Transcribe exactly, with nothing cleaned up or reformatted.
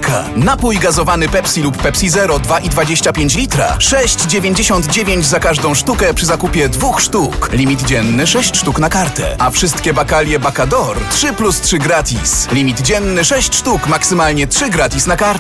Trójka. Napój gazowany Pepsi lub Pepsi Zero dwa i dwadzieścia pięć litra. sześć dziewięćdziesiąt dziewięć za każdą sztukę przy zakupie dwóch sztuk. Limit dzienny sześć sztuk na kartę. A wszystkie bakalie Bacador trzy plus trzy gratis. Limit dzienny sześć sztuk, maksymalnie trzy gratis na kartę.